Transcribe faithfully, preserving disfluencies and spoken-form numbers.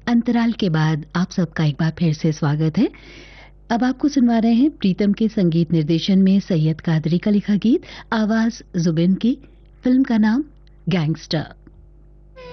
अंतराल के बाद आप सबका एक बार फिर से स्वागत है। अब आपको सुनवा रहे हैं प्रीतम के संगीत निर्देशन में सैयद कादरी का लिखा गीत, आवाज जुबिन की। फिल्म का नाम गैंगस्टर।